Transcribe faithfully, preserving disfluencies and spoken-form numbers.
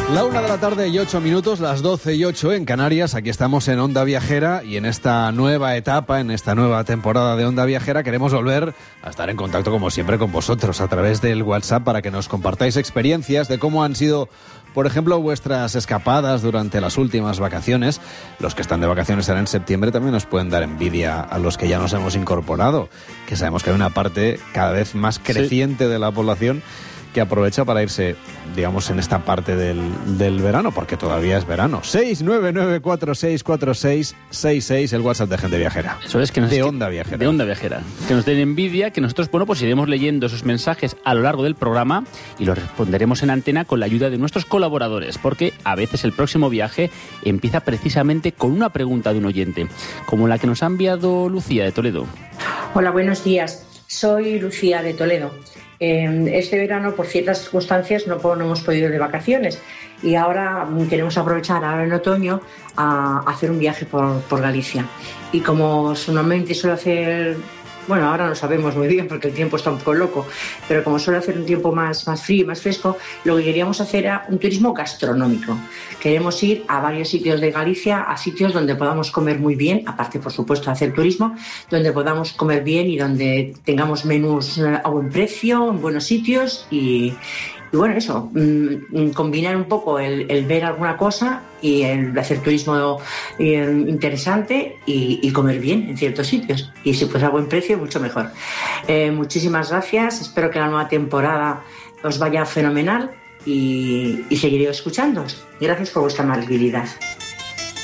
La una de la tarde y ocho minutos, las doce y ocho en Canarias. Aquí estamos en Onda Viajera y en esta nueva etapa, en esta nueva temporada de Onda Viajera, queremos volver a estar en contacto, como siempre, con vosotros a través del WhatsApp para que nos compartáis experiencias de cómo han sido, por ejemplo, vuestras escapadas durante las últimas vacaciones. Los que están de vacaciones ahora en septiembre también nos pueden dar envidia a los que ya nos hemos incorporado, que sabemos que hay una parte cada vez más creciente sí. de la población que aprovecha para irse, digamos, en esta parte del, del verano, porque todavía es verano. seis nueve nueve cuatro seis cuatro seis seis seis, el WhatsApp de Gente Viajera. Eso es, que nos de es que, Onda Viajera. De Onda Viajera. Que nos den envidia, que nosotros, bueno, pues iremos leyendo esos mensajes a lo largo del programa y los responderemos en antena con la ayuda de nuestros colaboradores, porque a veces el próximo viaje empieza precisamente con una pregunta de un oyente, como la que nos ha enviado Lucía de Toledo. Hola, buenos días. Soy Lucía de Toledo. Este verano, por ciertas circunstancias, no, no hemos podido ir de vacaciones y ahora queremos aprovechar, ahora en otoño, a hacer un viaje por, por Galicia. Y como normalmente suelo hacer, bueno, ahora no sabemos muy bien porque el tiempo está un poco loco, pero como suele hacer un tiempo más, más frío y más fresco, lo que queríamos hacer era un turismo gastronómico. Queremos ir a varios sitios de Galicia, a sitios donde podamos comer muy bien, aparte, por supuesto, de hacer turismo, donde podamos comer bien y donde tengamos menús a buen precio, en buenos sitios y, y bueno, eso, mmm, combinar un poco el, el ver alguna cosa y el hacer turismo eh, interesante y, y comer bien en ciertos sitios. Y si pues a buen precio, mucho mejor. Eh, muchísimas gracias, espero que la nueva temporada os vaya fenomenal y, y seguiré escuchándoos. Gracias por vuestra amabilidad.